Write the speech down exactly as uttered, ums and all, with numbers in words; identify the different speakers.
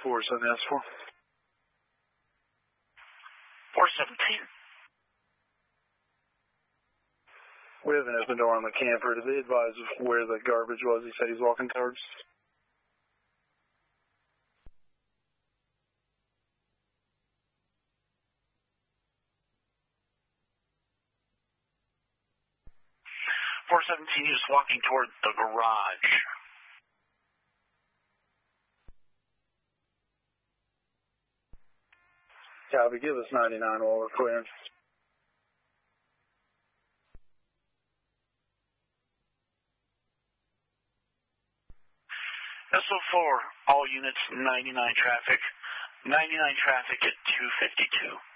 Speaker 1: four seven S four.
Speaker 2: four seventeen.
Speaker 1: We have an open door on the camper. Did they advise of where the garbage was he said he's walking towards?
Speaker 2: four seventeen, he was walking toward the garage.
Speaker 1: Copy, give us ninety-nine while we're clearing.
Speaker 2: S O four, all units, ninety-nine traffic. ninety-nine traffic at two fifty-two.